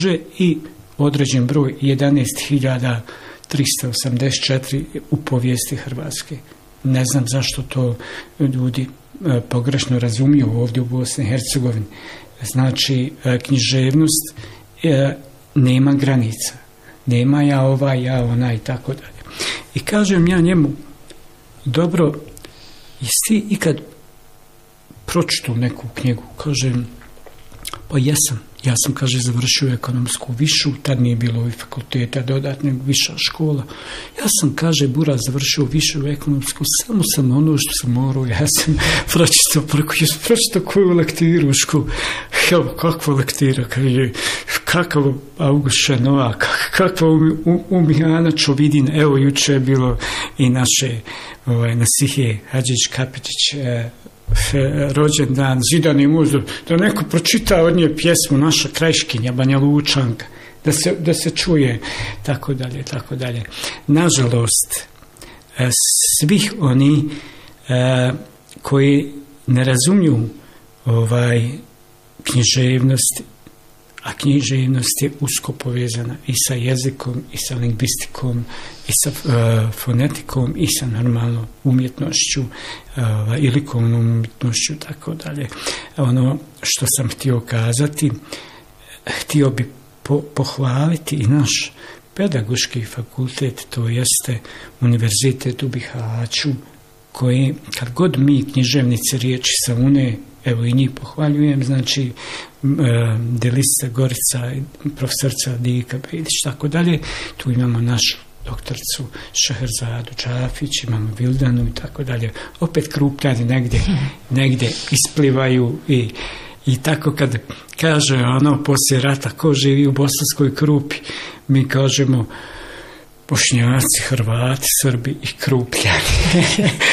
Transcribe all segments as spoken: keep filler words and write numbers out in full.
i određen broj jedanaest hiljada trista osamdeset četiri u povijesti Hrvatske. Ne znam zašto to ljudi pogrešno razumiju ovdje u Bosni i Hercegovini. Znači, književnost nema granica. Nema ja ovaj, ja onaj i tako dalje. I kažem ja njemu, dobro, jesi ti ikad pročitao neku knjigu? Kažem, pa jesam. Ja sam, kaže, završio ekonomsku višu, tad nije bilo i fakulteta dodatnog, viša škola. Ja sam, kaže, Bura, završio višu ekonomsku, samo sam ono što sam morao, ja sam pročitao, preko, ja sam pročitao koju lektiru u školu. Evo, kakva lektira, kaže, kakav Augušća Novak, kakva Umijana Čovidin, evo, juče je bilo i naše ovaj, Nasihije Hadžić Kapetić, eh, rođendan, Zidani Muzdor, da neko pročita od nje pjesmu Naša Krajiškinja, Banja Lučanka, da se, da se čuje, tako dalje, tako dalje. Nažalost, svih oni koji ne razumiju ovaj književnost, a književnost je usko povezana i sa jezikom, i sa lingvistikom, i sa uh, fonetikom, i sa normalnom umjetnošću, uh, i likovnom umjetnošću, tako dalje. Ono što sam htio kazati, htio bi po, pohvaliti i naš pedagoški fakultet, to jeste Univerzitet u Bihaću, koji, kad god mi književnici riječi sa une, evo i njih pohvaljujem, znači Delisa Gorica, profesorca Dika Bedić, tako dalje, tu imamo našu doktoricu Šeherzadu Džafić, imamo Vildanu i tako dalje, opet krupljani negdje, negdje isplivaju i, i tako kad kaže ono poslije rata ko živi u Bosanskoj Krupi, mi kažemo Bošnjaci, Hrvati, Srbi i Krupljani.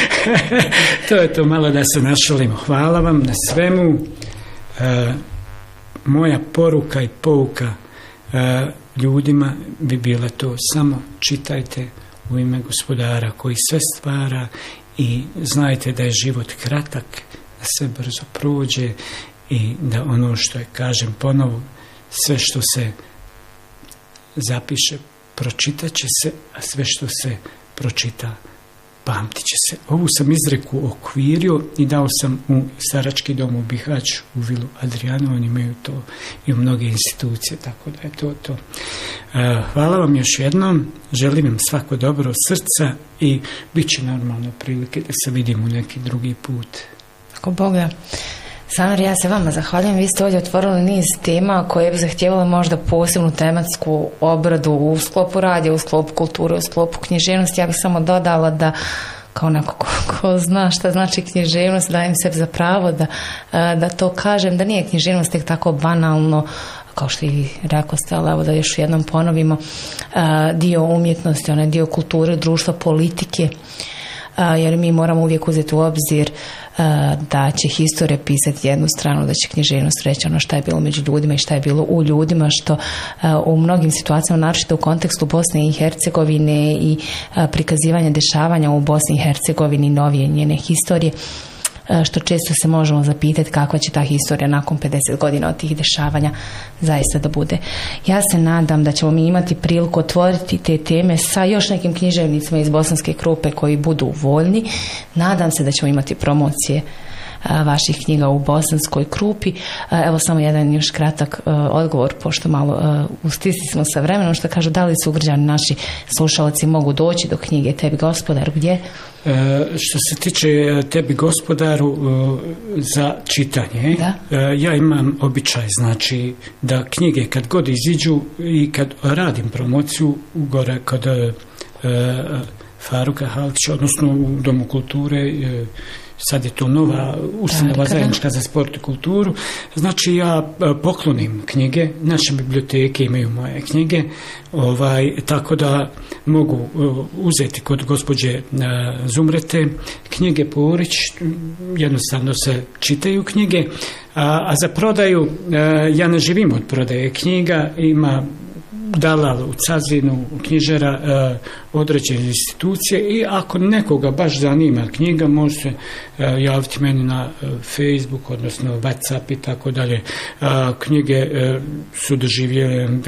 To je to, malo da se našalimo. Hvala vam na svemu. E, moja poruka i pouka e, ljudima bi bila to, samo čitajte u ime Gospodara koji sve stvara i znajte da je život kratak, da sve brzo prođe i da ono što je, kažem ponovo, sve što se zapiše pročitat će se, a sve što se pročita pamtit će se. Ovu sam izreku okvirio i dao sam u starački dom u Bihaću, u vilu Adrianu, oni imaju to i u mnoge institucije, tako da je to to. Hvala vam još jednom, želim vam svako dobro srca i bit će normalno prilike da se vidimo neki drugi put. Ako Boga. Samir, ja se vama zahvaljujem. Vi ste ovdje otvorili niz tema koje bi zahtijevale možda posebnu tematsku obradu u sklopu radija, u sklopu kulture, u sklopu književnosti. Ja bih samo dodala da kao neko ko, ko zna šta znači književnost, dajem sebi za pravo da, da to kažem, da nije književnost tek tako banalno kao što i rekao ste, ali evo da još jednom ponovimo, dio umjetnosti, onaj dio kulture, društva, politike, jer mi moramo uvijek uzeti u obzir da će historija pisati jednu stranu, da će književnost reći ono šta je bilo među ljudima i šta je bilo u ljudima, što u mnogim situacijama, naročito u kontekstu Bosne i Hercegovine i prikazivanja dešavanja u Bosni i Hercegovini, novije njene historije, što često se možemo zapitati kakva će ta historija nakon pedeset godina od tih dešavanja zaista da bude. Ja se nadam da ćemo mi imati priliku otvoriti te teme sa još nekim književnicima iz Bosanske Krupe koji budu voljni. Nadam se da ćemo imati promocije vaših knjiga u Bosanskoj Krupi. Evo samo jedan još kratak odgovor, pošto malo u stisci smo sa vremenom, što kažu da li su ugrađani naši slušalci mogu doći do knjige Tebi Gospodaru, gdje? E, što se tiče Tebi Gospodaru za čitanje, da? E, ja imam običaj, znači da knjige kad god iziđu i kad radim promociju gore kod e, Faruka Halkića, odnosno u Domu kulture, e, sad je to nova ustanova zajednička za sport i kulturu, znači ja poklonim knjige, naše biblioteke imaju moje knjige, ovaj, tako da mogu uzeti kod gospođe Zumrete knjige Porić, jednostavno se čitaju knjige, a, a za prodaju ja ne živim od prodaje knjiga, ima dalal u Cazinu, knjižara određene institucije i ako nekoga baš zanima knjiga, može se javiti meni na Facebook, odnosno WhatsApp i tako dalje. Knjige su doživjele